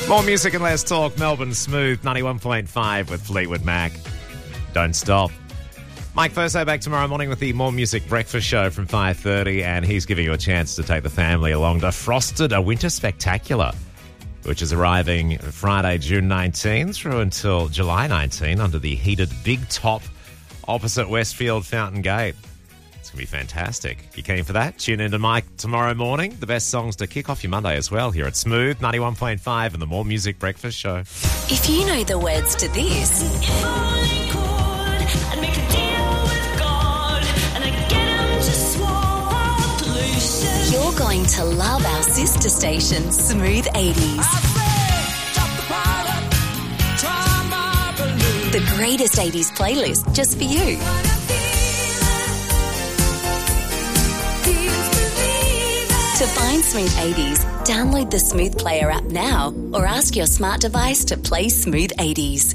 More music and less talk. Melbourne Smooth 91.5 with Fleetwood Mac. Don't stop. Mike Thursday back tomorrow morning with the More Music Breakfast Show from 5:30, and he's giving you a chance to take the family along to Frosted, a winter spectacular, which is arriving Friday, June 19 through until July 19 under the heated Big Top opposite Westfield Fountain Gate. It's going to be fantastic. You keen for that? Tune in to Mike tomorrow morning. The best songs to kick off your Monday as well here at Smooth 91.5 and the More Music Breakfast Show. If you know the words to this, you're going to love our sister station, Smooth 80s. The greatest 80s playlist just for you. To find Smooth 80s, download the Smooth Player app now or ask your smart device to play Smooth 80s.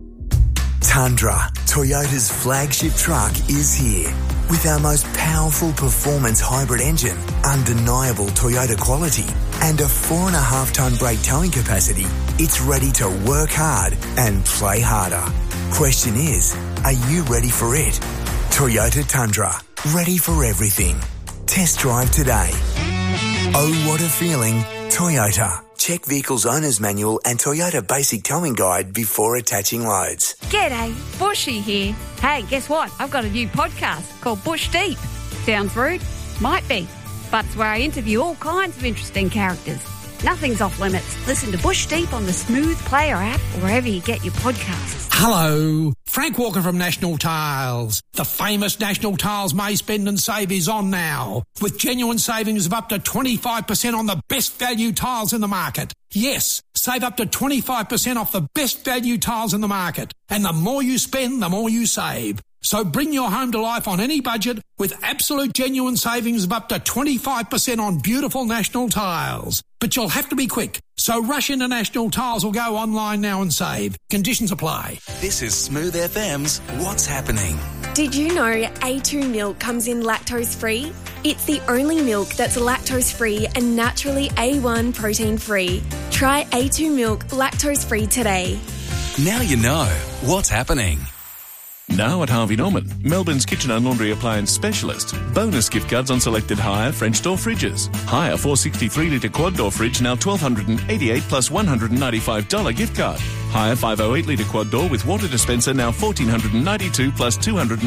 Tundra, Toyota's flagship truck, is here. With our most powerful performance hybrid engine, undeniable Toyota quality, and a 4.5-tonne brake towing capacity, it's ready to work hard and play harder. Question is, are you ready for it? Toyota Tundra, ready for everything. Test drive today. Oh, what a feeling, Toyota. Check Vehicle's Owner's Manual and Toyota Basic Towing Guide before attaching loads. G'day, Bushy here. Hey, guess what? I've got a new podcast called Bush Deep. Sounds rude? Might be. But it's where I interview all kinds of interesting characters. Nothing's off limits. Listen to Bush Deep on the Smooth Player app or wherever you get your podcasts. Hello, Frank Walker from National Tiles. The famous National Tiles May Spend and Save is on now, with genuine savings of up to 25% on the best value tiles in the market. Yes, save up to 25% off the best value tiles in the market. And the more you spend, the more you save. So bring your home to life on any budget with absolute genuine savings of up to 25% on beautiful National Tiles. But you'll have to be quick. So rush into National Tiles or go online now and save. Conditions apply. This is Smooth FM's What's Happening. Did you know A2 milk comes in lactose-free? It's the only milk that's lactose-free and naturally A1 protein-free. Try A2 milk lactose-free today. Now you know what's happening. Now at Harvey Norman, Melbourne's kitchen and laundry appliance specialist. Bonus gift cards on selected Hire French door fridges. Hire 463-litre quad door fridge, now $1,288 plus $195 gift card. Hire 508-litre quad door with water dispenser, now $1,492 plus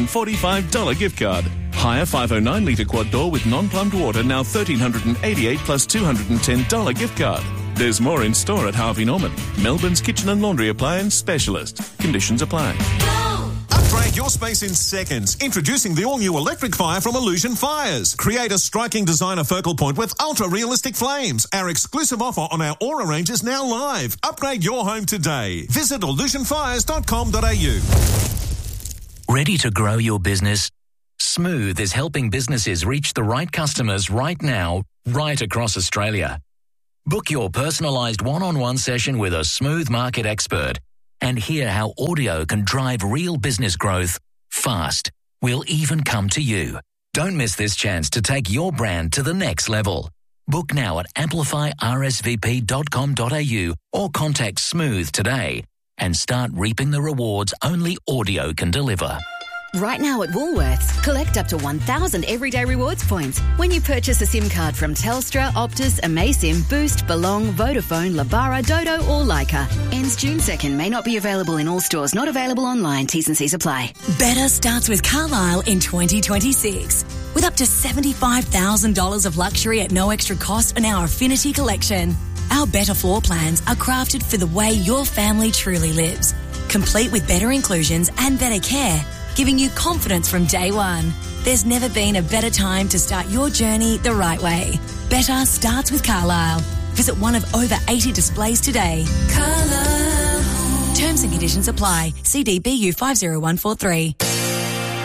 $245 gift card. Hire 509-litre quad door with non-plumbed water, now $1,388 plus $210 gift card. There's more in store at Harvey Norman, Melbourne's kitchen and laundry appliance specialist. Conditions apply. Upgrade your space in seconds. Introducing the all-new electric fire from Illusion Fires. Create a striking designer focal point with ultra-realistic flames. Our exclusive offer on our Aura range is now live. Upgrade your home today. Visit illusionfires.com.au. Ready to grow your business? Smooth is helping businesses reach the right customers right now, right across Australia. Book your personalised one-on-one session with a Smooth market expert and hear how audio can drive real business growth fast. We'll even come to you. Don't miss this chance to take your brand to the next level. Book now at amplifyrsvp.com.au or contact Smooth today and start reaping the rewards only audio can deliver. Right now at Woolworths, collect up to 1,000 everyday rewards points when you purchase a SIM card from Telstra, Optus, Amaysim, Boost, Belong, Vodafone, Labara, Dodo or Leica. Ends June 2nd. May not be available in all stores. Not available online. T's and C's apply. Better starts with Carlisle in 2026. With up to $75,000 of luxury at no extra cost on our Affinity collection. Our better floor plans are crafted for the way your family truly lives. Complete with better inclusions and better care, giving you confidence from day one. There's never been a better time to start your journey the right way. Better starts with Carlisle. Visit one of over 80 displays today. Carlisle. Terms and conditions apply. CDBU 50143.